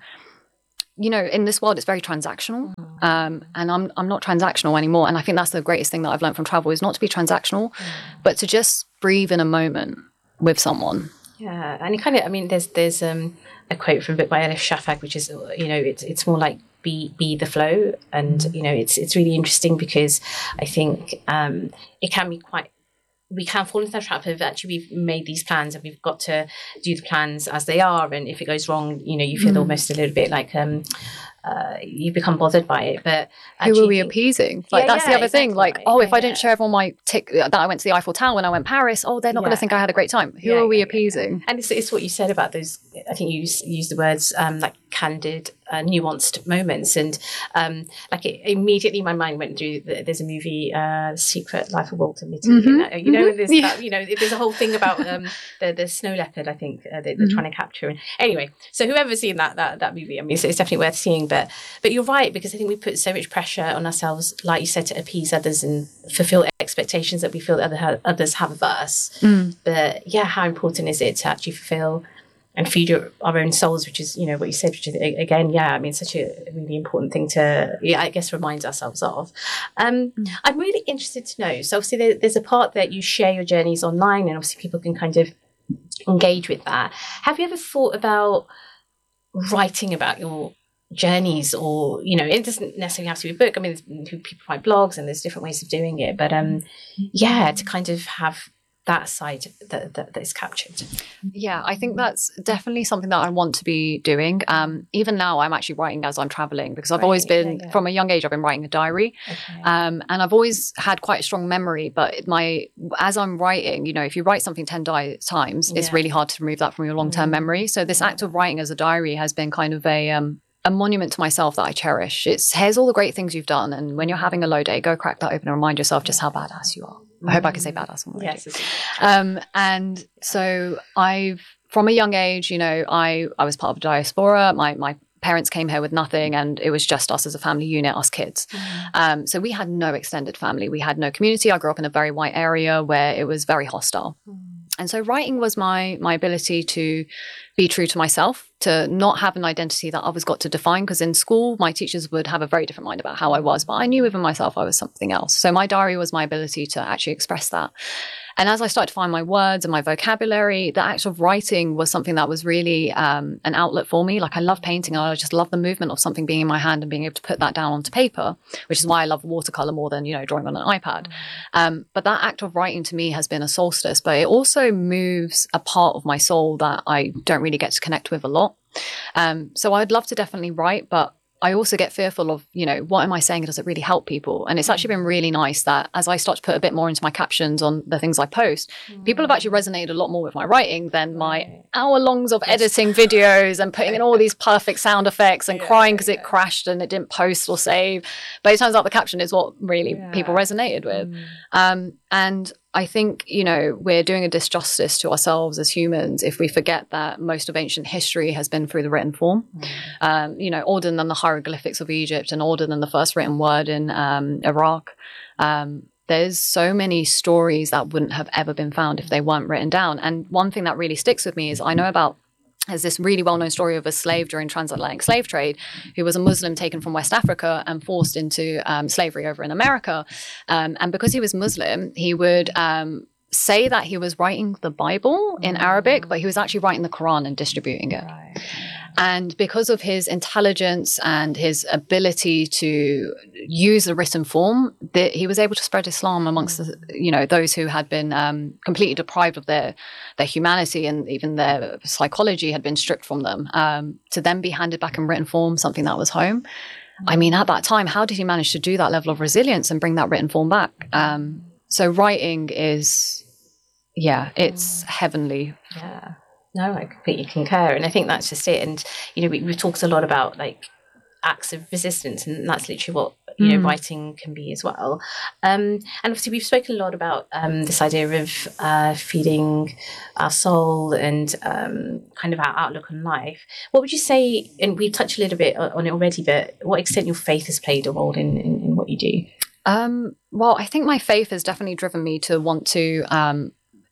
you know, in this world, it's very transactional. Mm. Um, and I'm I'm not transactional anymore. And I think that's the greatest thing that I've learned from travel, is not to be transactional, mm. but to just breathe in a moment with someone. Yeah, and it kind of, I mean, there's there's um, a quote from a book by Elif Shafak, which is, you know, it's it's more like be be the flow, and you know, it's it's really interesting, because I think um, it can be quite, we can fall into that trap of actually we've made these plans and we've got to do the plans as they are, and if it goes wrong, you know, you feel mm. almost a little bit like um, uh, you become bothered by it. But who are we appeasing? Like yeah, that's yeah, the other exactly thing. Like, right. oh, if yeah, I didn't show everyone my tick that I went to the Eiffel Tower when I went Paris, oh, they're not yeah. going to think I had a great time. Who yeah, are we yeah, appeasing? Yeah. And it's it's what you said about those. I think you use, use the words um, like candid, uh, nuanced moments, and um, like it, immediately my mind went through. The, there's a movie, uh, Secret Life of Walter Mitty. Mm-hmm. You know, mm-hmm. there's yeah. that, you know, there's a whole thing about um, the the snow leopard. I think uh, they, they're mm-hmm. trying to capture. And anyway, so whoever's seen that that that movie, I mean, it's, it's definitely worth seeing. But but you're right, because I think we put so much pressure on ourselves, like you said, to appease others and fulfill expectations that we feel that other others have of us. Mm. But yeah, how important is it to actually fulfill and feed your, our own souls, which is, you know, what you said, which is, again, yeah, I mean, such a really important thing to, yeah, I guess, remind ourselves of. Um, mm. I'm really interested to know, so obviously there, there's a part that you share your journeys online, and obviously people can kind of engage with that. Have you ever thought about writing about your journeys, or, you know, it doesn't necessarily have to be a book. I mean, people write blogs and there's different ways of doing it, but um, yeah, to kind of have that side that, that, that is captured. Yeah, I think that's definitely something that I want to be doing. Um, even now, I'm actually writing as I'm traveling, because I've right. always been, yeah, yeah. from a young age, I've been writing a diary. Okay. Um, and I've always had quite a strong memory, but my, as I'm writing, you know, if you write something ten di- times, yeah. it's really hard to remove that from your long-term mm-hmm. memory. So this yeah. act of writing as a diary has been kind of a, um, a monument to myself that I cherish. It's, here's all the great things you've done. And when you're having a low day, go crack that open and remind yourself just how badass you are. I hope I can say badass on the radio. Yes. Um, and so I've, from a young age, you know, I, I was part of a diaspora. My, my parents came here with nothing, and it was just us as a family unit, us kids. Mm. Um, so we had no extended family. We had no community. I grew up in a very white area where it was very hostile. Mm. And so writing was my my ability to be true to myself, to not have an identity that others got to define. Because in school, my teachers would have a very different mind about how I was, but I knew within myself I was something else. So my diary was my ability to actually express that. And as I started to find my words and my vocabulary, the act of writing was something that was really um, an outlet for me. Like, I love painting, and I just love the movement of something being in my hand and being able to put that down onto paper, which is why I love watercolor more than, you know, drawing on an iPad. Um, but that act of writing to me has been a solstice, but it also moves a part of my soul that I don't really get to connect with a lot. Um, so I'd love to definitely write, but I also get fearful of, you know, what am I saying? Does it really help people? And it's actually been really nice that as I start to put a bit more into my captions on the things I post, mm. people have actually resonated a lot more with my writing than my hour longs of editing videos and putting in all these perfect sound effects and yeah, crying because yeah. it crashed and it didn't post or save. But it turns out the caption is what really yeah. people resonated with. Mm. Um, and I think, you know, we're doing a disjustice to ourselves as humans if we forget that most of ancient history has been through the written form. Mm. Um, you know, older than the hieroglyphics of Egypt and older than the first written word in um, Iraq. Um, there's so many stories that wouldn't have ever been found if they weren't written down. And one thing that really sticks with me is I know about There's this really well-known story of a slave during transatlantic slave trade who was a Muslim taken from West Africa and forced into um, slavery over in America. Um, and because he was Muslim, he would um, say that he was writing the Bible in Arabic, but he was actually writing the Quran and distributing it. Right. And because of his intelligence and his ability to use the written form, the, he was able to spread Islam amongst the, you know, those who had been um, completely deprived of their their humanity, and even their psychology had been stripped from them, um, to then be handed back in written form, something that was home. I mean, at that time, how did he manage to do that level of resilience and bring that written form back? Um, so writing is, yeah, it's mm. heavenly. Yeah. No, I completely concur. And I think that's just it. And, you know, we, we've talked a lot about like acts of resistance, and that's literally what, you know, mm. writing can be as well. Um, and obviously we've spoken a lot about um, this idea of uh, feeding our soul and um, kind of our outlook on life. What would you say, and we've touched a little bit on it already, but what extent your faith has played a role in, in, in what you do? Um, well, I think my faith has definitely driven me to want to um,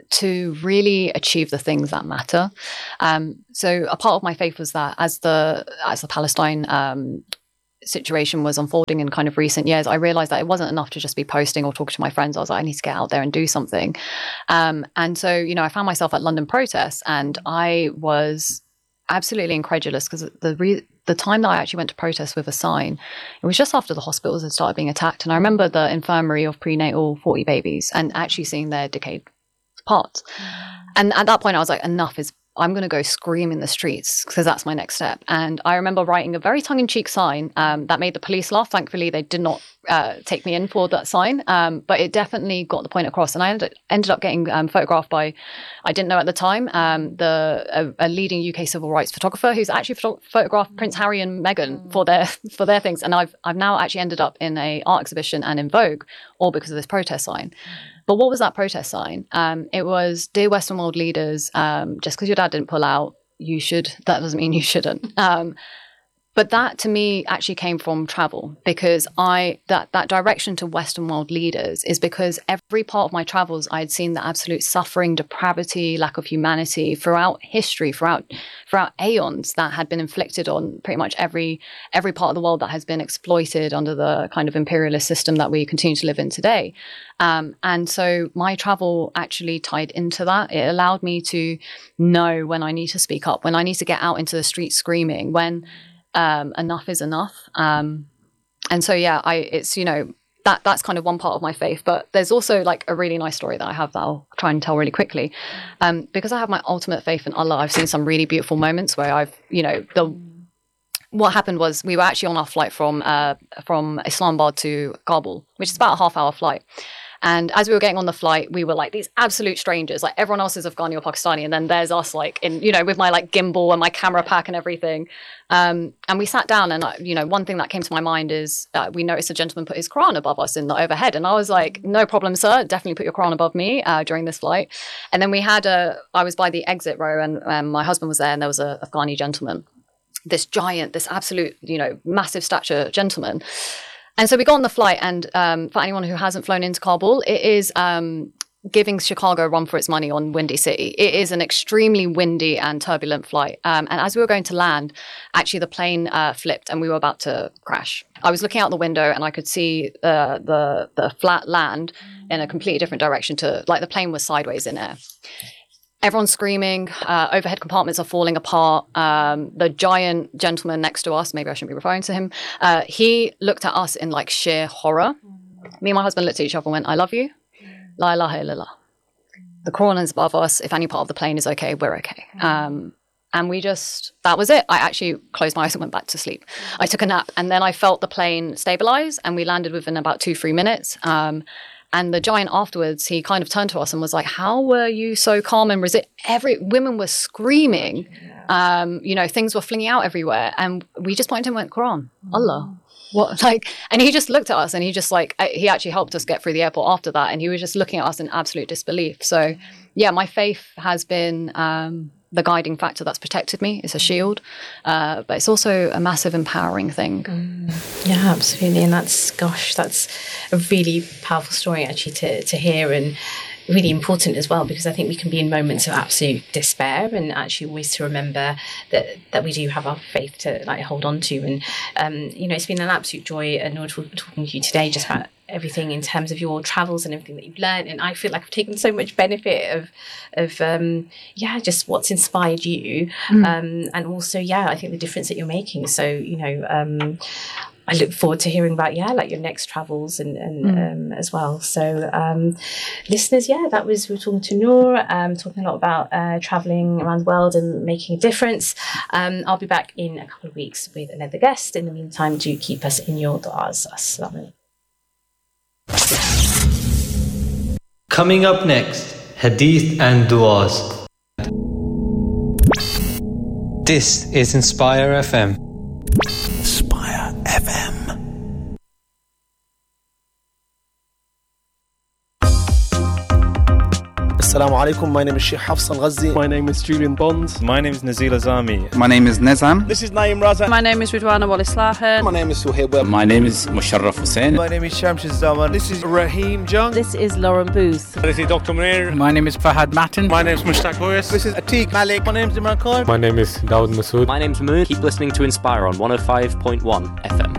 to really achieve the things that matter. Um, so a part of my faith was that as the as the Palestine um, situation was unfolding in kind of recent years, I realized that it wasn't enough to just be posting or talking to my friends. I was like, I need to get out there and do something. Um, and so, you know, I found myself at London protests, and I was absolutely incredulous because the re- the time that I actually went to protest with a sign, it was just after the hospitals had started being attacked. And I remember the infirmary of prenatal forty babies and actually seeing their decayed parts. And at that point I was like, enough is, I'm going to go scream in the streets because that's my next step. And I remember writing a very tongue-in-cheek sign um, that made the police laugh. Thankfully, they did not uh, take me in for that sign, um, but it definitely got the point across. And I ended, ended up getting um, photographed by, I didn't know at the time, um, the a, a leading U K civil rights photographer who's actually photo- photographed Prince Harry and Meghan for their for their things. And I've I've now actually ended up in a art exhibition and in Vogue, all because of this protest sign. But what was that protest sign? Um, it was, dear Western world leaders, um, just because your dad didn't pull out, you should, that doesn't mean you shouldn't. Um, but that to me actually came from travel, because I, that, that direction to Western world leaders is because every part of my travels, I had seen the absolute suffering, depravity, lack of humanity throughout history, throughout, throughout aeons that had been inflicted on pretty much every, every part of the world that has been exploited under the kind of imperialist system that we continue to live in today. Um, and so my travel actually tied into that. It allowed me to know when I need to speak up, when I need to get out into the street screaming, when um, enough is enough. Um, and so, yeah, I, it's, you know, that that's kind of one part of my faith. But there's also like a really nice story that I have that I'll try and tell really quickly. Um, because I have my ultimate faith in Allah, I've seen some really beautiful moments where I've, you know, the what happened was we were actually on our flight from uh, from Islamabad to Kabul, which is about a half hour flight. And as we were getting on the flight, we were like these absolute strangers. Like everyone else is Afghani or Pakistani, and then there's us, like in, you know, with my like gimbal and my camera pack and everything. Um, and we sat down, and uh, you know, one thing that came to my mind is uh, we noticed a gentleman put his Quran above us in the overhead, and I was like, "No problem, sir. Definitely put your Quran above me uh, during this flight." And then we had a, I was by the exit row, and um, my husband was there, and there was a Afghani gentleman, this giant, this absolute, you know, massive stature gentleman. And so we got on the flight, and um, for anyone who hasn't flown into Kabul, it is um, giving Chicago a run for its money on Windy City. It is an extremely windy and turbulent flight. Um, and as we were going to land, actually the plane uh, flipped and we were about to crash. I was looking out the window and I could see uh, the the flat land in a completely different direction to, like the plane was sideways in air. Everyone's screaming, uh, overhead compartments are falling apart. Um, the giant gentleman next to us, maybe I shouldn't be referring to him, uh, he looked at us in like sheer horror. Me and my husband looked at each other and went, I love you. La ilaha illallah. The Quran is above us. If any part of the plane is okay, we're okay. Um, and we just, that was it. I actually closed my eyes and went back to sleep. I took a nap, and then I felt the plane stabilize, and we landed within about two, three minutes. Um, And the giant afterwards, he kind of turned to us and was like, how were you so calm and resilient? Every women were screaming. Um, you know, things were flinging out everywhere. And we just pointed and went, Quran, Allah. What, like, and he just looked at us, and he just like, he actually helped us get through the airport after that. And he was just looking at us in absolute disbelief. So yeah, my faith has been um, the guiding factor that's protected me. It's a shield, uh, but it's also a massive empowering thing. Mm. Yeah, absolutely. And that's, gosh, that's a really powerful story actually to, to hear, and really important as well, because I think we can be in moments of absolute despair, and actually always to remember that that we do have our faith to like hold on to. And um, you know, it's been an absolute joy, and uh, talking to you today just about everything in terms of your travels and everything that you've learned. And I feel like I've taken so much benefit of of um, yeah, just what's inspired you, mm. um, and also yeah, I think the difference that you're making. So you know. Um, I look forward to hearing about, yeah, like your next travels and, and mm. um, as well. So um, listeners, yeah, that was, we were talking to Noor, um, talking a lot about uh, traveling around the world and making a difference. Um, I'll be back in a couple of weeks with another guest. In the meantime, do keep us in your du'as. Assalamu alaikum. Coming up next, Hadith and Du'as. This is Inspire F M. Inspire F M. Assalamu alaikum. My name is Sheikh Hafs Al-Ghazi. My name is Julian Bond. My name is Nazil Azami. My name is Nizam. This is Naeem Raza. My name is Ridwana Walislahan. My name is Suhaib Web. My name is Musharraf Hussain. My name is Shamshid Zaman. This is Raheem Jung. This is Lauren Booth. This is Doctor Munir. My name is Fahad Matin. My name is Mushtaq Hoyas. This is Atiq Malik. My name is Imran Khan. My name is Dawood Masood. My name is Moon. Keep listening to Inspire on one oh five point one F M.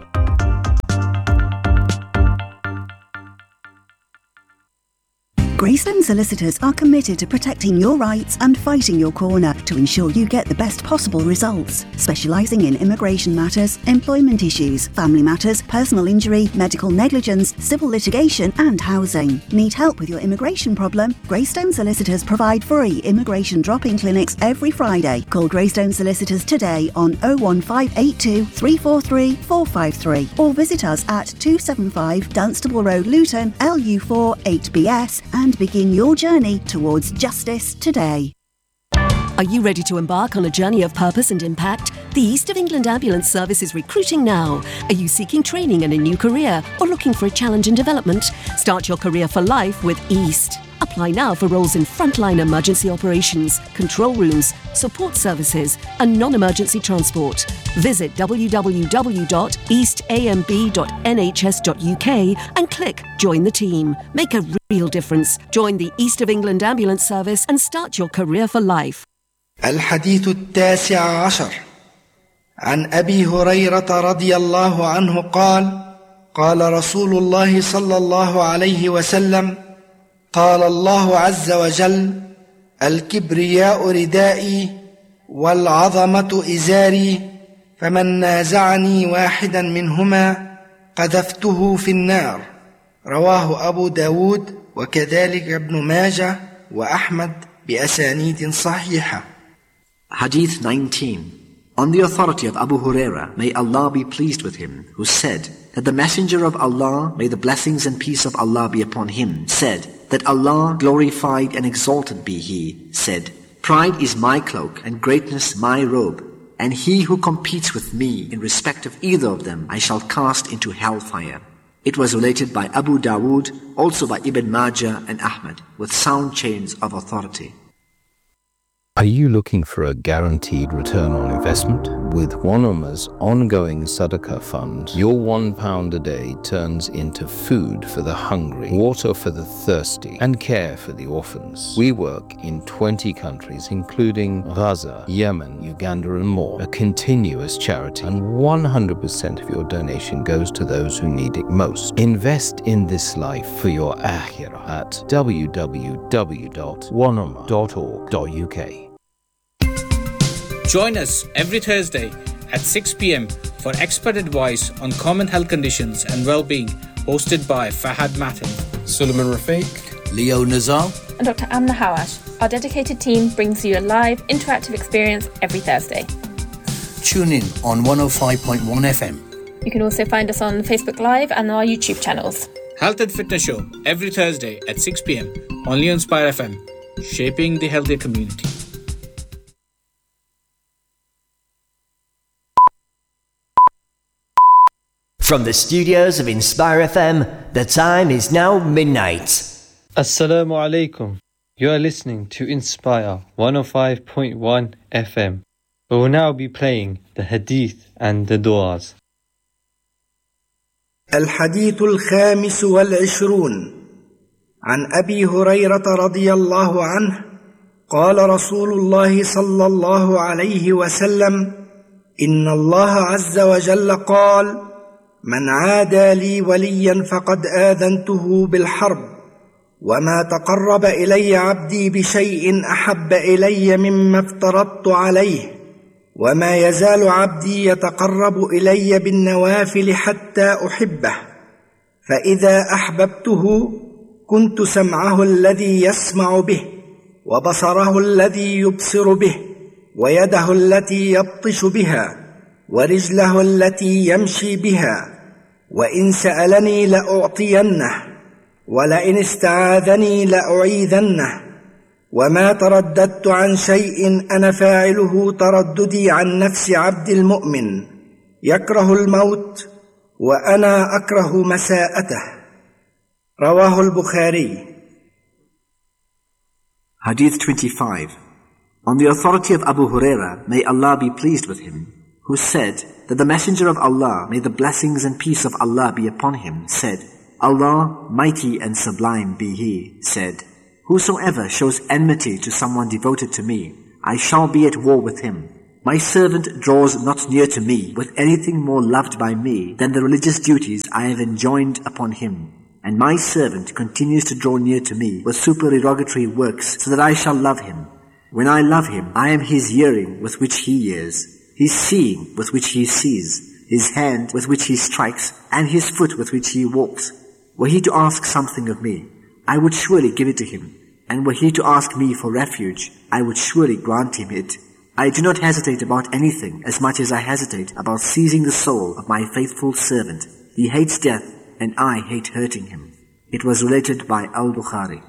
Greystone Solicitors are committed to protecting your rights and fighting your corner to ensure you get the best possible results. Specialising in immigration matters, employment issues, family matters, personal injury, medical negligence, civil litigation and housing. Need help with your immigration problem? Greystone Solicitors provide free immigration drop-in clinics every Friday. Call Greystone Solicitors today on oh one five eight two, three four three, four five three or visit us at two seventy-five Dunstable Road, Luton, L U four eight B S and begin your journey towards justice today. Are you ready to embark on a journey of purpose and impact? The East of England Ambulance Service is recruiting now. Are you seeking training and a new career or looking for a challenge in development? Start your career for life with East. Apply now for roles in frontline emergency operations, control rooms, support services and non-emergency transport. Visit w w w dot east a m b dot n h s dot u k and click Join the Team. Make a real difference. Join the East of England Ambulance Service and start your career for life. الحديث التاسع عشر عن أبي هريرة رضي الله عنه قال قال رسول الله صلى الله عليه وسلم قال الله عز وجل الكبرياء ردائي والعظمة إزاري فمن نازعني واحدا منهما قذفته في النار رواه أبو داود وكذلك ابن ماجه وأحمد بأسانيد صحيحة. Hadith nineteen. On the authority of Abu Huraira, may Allah be pleased with him, who said that the Messenger of Allah, may the blessings and peace of Allah be upon him, said that Allah, glorified and exalted be He, said, Pride is my cloak and greatness my robe, and he who competes with me in respect of either of them I shall cast into hellfire. It was related by Abu Dawood, also by Ibn Majah and Ahmad, with sound chains of authority. Are you looking for a guaranteed return on investment? With One Ummah's ongoing Sadaqah fund, your one pound a day turns into food for the hungry, water for the thirsty, and care for the orphans. We work in twenty countries, including Gaza, Yemen, Uganda, and more. A continuous charity, and one hundred percent of your donation goes to those who need it most. Invest in this life for your akhirah at w w w dot one ummah dot org dot u k. Join us every Thursday at six p m for expert advice on common health conditions and well-being, hosted by Fahad Matin, Suleiman Rafiq, Leo Nazar, and Doctor Amna Hawash. Our dedicated team brings you a live, interactive experience every Thursday. Tune in on one oh five point one F M. You can also find us on Facebook Live and our YouTube channels. Health and Fitness Show every Thursday at six p m only on Inspire F M, shaping the healthier community. From the studios of Inspire F M, the time is now midnight. Assalamu alaikum. You are listening to Inspire one oh five point one F M. We will now be playing the Hadith and the Du'as. الحديث الخامس والعشرون عن أبي هريرة رضي الله عنه قال رسول الله صلى الله عليه وسلم إن الله عز وجل قال من عادى لي وليا فقد آذنته بالحرب وما تقرب إلي عبدي بشيء أحب إلي مما افترضت عليه وما يزال عبدي يتقرب إلي بالنوافل حتى أحبه فإذا أحببته كنت سمعه الذي يسمع به وبصره الذي يبصر به ويده التي يبطش بها ورجله التي يمشي بها وإن سألني لأعطينه ولئن استعاذني لأعيذنه وما ترددت عن شيء أنا فاعله ترددي عن نفس عبد المؤمن يكره الموت وأنا أكره مساءته. رواه البخاري. Hadith twenty-five. On the authority of Abu Huraira, may Allah be pleased with him, who said that the Messenger of Allah, may the blessings and peace of Allah be upon him, said, Allah, mighty and sublime be He, said, Whosoever shows enmity to someone devoted to me, I shall be at war with him. My servant draws not near to me with anything more loved by me than the religious duties I have enjoined upon him. And my servant continues to draw near to me with supererogatory works so that I shall love him. When I love him, I am his hearing with which he hears, his seeing with which he sees, his hand with which he strikes, and his foot with which he walks. Were he to ask something of me, I would surely give it to him. And were he to ask me for refuge, I would surely grant him it. I do not hesitate about anything as much as I hesitate about seizing the soul of my faithful servant. He hates death, and I hate hurting him. It was related by Al-Bukhari.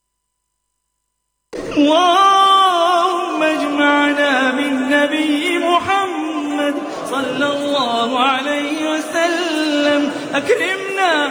اللهم اجمعنا بالنبي محمد صلى الله عليه وسلم أكرمنا